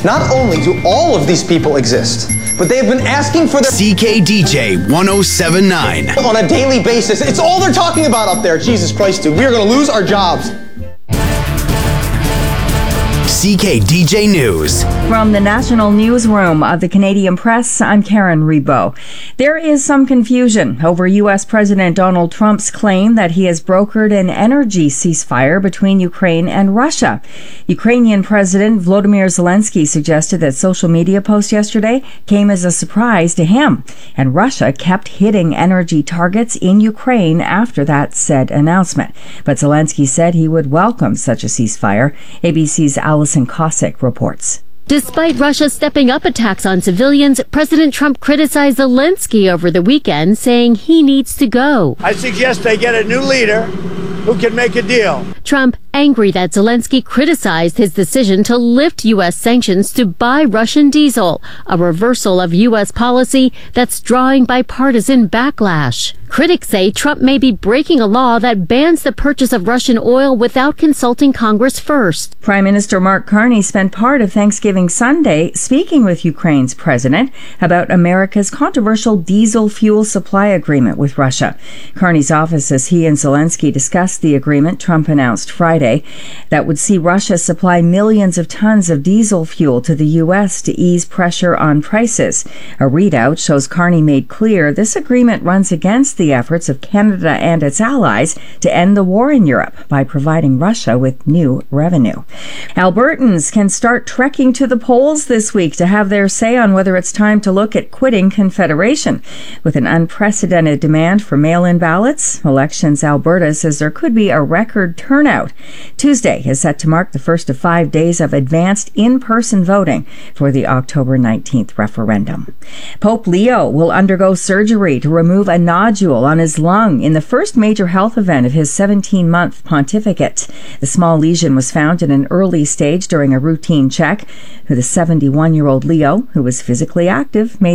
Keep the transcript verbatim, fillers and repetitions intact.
Not only do all of these people exist, but they have been asking for their C K D J one oh seven point nine on a daily basis. It's all they're talking about up there. Jesus Christ, dude. We are going to lose our jobs. C K D J News. From the National Newsroom of the Canadian Press, I'm Karen Rebo. There is some confusion over U S President Donald Trump's claim that he has brokered an energy ceasefire between Ukraine and Russia. Ukrainian President Volodymyr Zelensky suggested that social media post yesterday came as a surprise to him, and Russia kept hitting energy targets in Ukraine after that said announcement. But Zelensky said he would welcome such a ceasefire. A B C's Alison Cossack reports. Despite Russia stepping up attacks on civilians, President Trump criticized Zelensky over the weekend, saying he needs to go. I suggest they get a new leader who can make a deal. Trump angry that Zelensky criticized his decision to lift U S sanctions to buy Russian diesel, a reversal of U S policy that's drawing bipartisan backlash. Critics say Trump may be breaking a law that bans the purchase of Russian oil without consulting Congress first. Prime Minister Mark Carney spent part of Thanksgiving Sunday speaking with Ukraine's president about America's controversial diesel fuel supply agreement with Russia. Carney's office says he and Zelensky discussed the agreement Trump announced Friday that would see Russia supply millions of tons of diesel fuel to the U S to ease pressure on prices. A readout shows Carney made clear this agreement runs against the the efforts of Canada and its allies to end the war in Europe by providing Russia with new revenue. Albertans can start trekking to the polls this week to have their say on whether it's time to look at quitting Confederation. With an unprecedented demand for mail-in ballots, Elections Alberta says there could be a record turnout. Tuesday is set to mark the first of five days of advanced in-person voting for the October nineteenth referendum. Pope Leo will undergo surgery to remove a nodule on his lung in the first major health event of his seventeen-month pontificate. The small lesion was found in an early stage during a routine check. The seventy-one-year-old Leo, who was physically active, made